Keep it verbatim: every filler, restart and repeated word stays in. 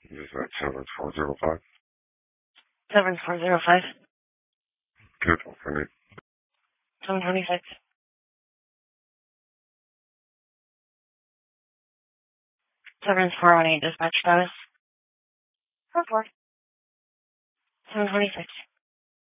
Is that seven four zero five? seven four zero five. Good, for me. seven twenty-six. seven four one eight dispatch status. four four. seven twenty-six.